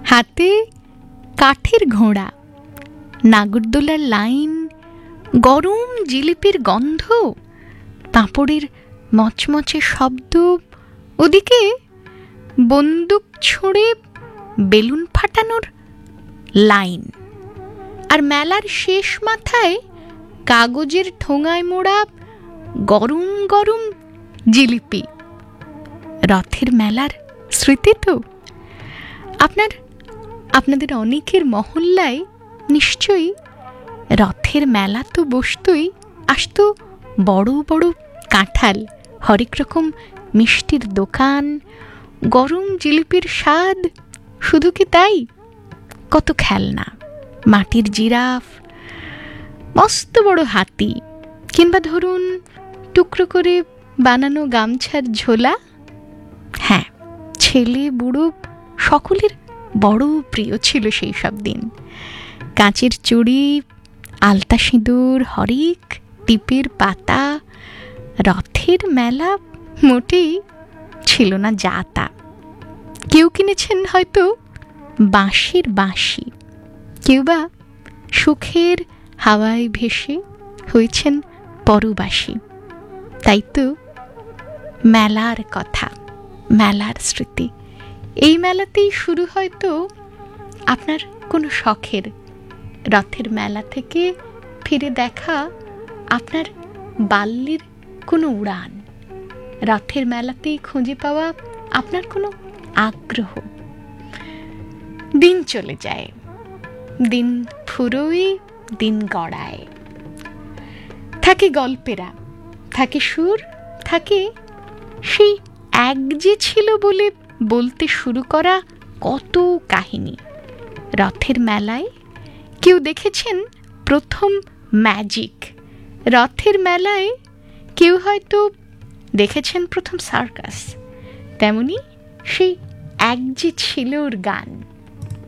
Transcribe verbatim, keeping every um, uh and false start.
হাতে কাঠের ঘোড়া, নাগরদোলার লাইন, গরম জিলিপির গন্ধ, পাঁপড়ের মচমচে শব্দ, ওদিকে বন্দুক ছুঁড়ে বেলুন ফাটানোর লাইন, আর মেলার শেষ মাথায় কাগজের ঠোঙায় মোড়া গরম গরম জিলিপি। রথের মেলার স্মৃতি তো আপনার আপনাদের অনেকের মহল্লায় নিশ্চয়ই রথের মেলা তো বসতই, আসতো বড় বড় কাঁঠাল, হরেক রকম মিষ্টির দোকান, গরম জিলিপির স্বাদ। শুধু কি তাই, কত খেলনা, মাটির জিরাফ, মস্ত বড় হাতি, কিংবা ধরুন টুকরো করে বানানো গামছার ঝোলা। হ্যাঁ, ছেলে বুড়ো সকলের বড় প্রিয় ছিল সেই সব দিন। কাঁচের চুড়ি, আলতা সিঁদুর, হরিক, টিপের পাতা। রথের মেলা মোটেই ছিল না যা তা। কেউ কিনেছেন হয়তো বাঁশির বাঁশি, কেউ বা সুখের হাওয়ায় ভেসে হয়েছেন পরবাসী। তাই তো মেলার কথা, মেলার স্মৃতি, এই মেলাতেই শুরু হয়তো আপনার কোনো শখের। রথের মেলা থেকে ফিরে দেখা আপনার বাল্যের কোনো উড়ান, রথের মেলাতেই খুঁজে পাওয়া আপনার কোনো আগ্রহ। দিন চলে যায়, দিন ফুরোয়, দিন গড়ায়, থাকে গল্পেরা, থাকে সুর, থাকে সেই এক যে ছিল বলে বলতে শুরু করা কত কাহিনী। রথের মেলায় কেউ দেখেছেন প্রথম ম্যাজিক, রথের মেলায় কেউ হয়তো দেখেছেন প্রথম সার্কাস। তেমনি সেই এক যে ছিল ওর গান।